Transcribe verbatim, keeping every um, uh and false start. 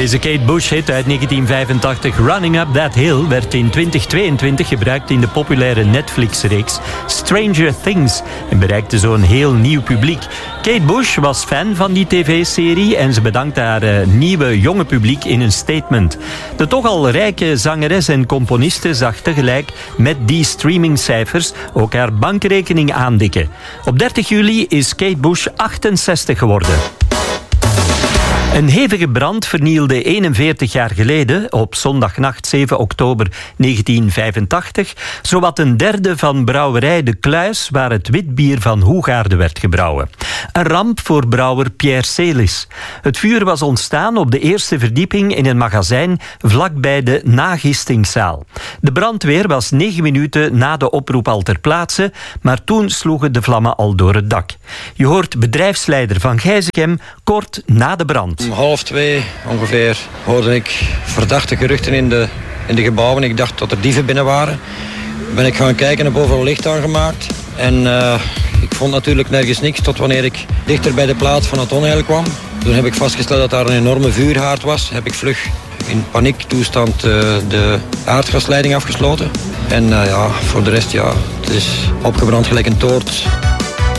Deze Kate Bush-hit uit negentien vijfentachtig, Running Up That Hill, werd in twintig tweeëntwintig gebruikt in de populaire Netflix-reeks Stranger Things en bereikte zo een heel nieuw publiek. Kate Bush was fan van die tv-serie en ze bedankte haar uh, nieuwe jonge publiek in een statement. De toch al rijke zangeres en componiste zag tegelijk met die streamingcijfers ook haar bankrekening aandikken. Op dertig juli is Kate Bush achtenzestig geworden. Een hevige brand vernielde eenenveertig jaar geleden, op zondagnacht zeven oktober negentien vijfentachtig, zowat een derde van brouwerij De Kluis, waar het witbier van Hoegaarden werd gebrouwen. Een ramp voor brouwer Pierre Celis. Het vuur was ontstaan op de eerste verdieping in een magazijn vlakbij de nagistingszaal. De brandweer was negen minuten na de oproep al ter plaatse, maar toen sloegen de vlammen al door het dak. Je hoort bedrijfsleider Van Gijzenkem kort na de brand. Om half twee ongeveer hoorde ik verdachte geruchten in de, in de gebouwen. Ik dacht dat er dieven binnen waren. Ben ik gaan kijken, heb overal licht aangemaakt. En uh, ik vond natuurlijk nergens niks tot wanneer ik dichter bij de plaats van het onheil kwam. Toen heb ik vastgesteld dat daar een enorme vuurhaard was. Heb ik vlug in paniektoestand uh, de aardgasleiding afgesloten. En uh, ja, voor de rest, ja, het is opgebrand gelijk een toort.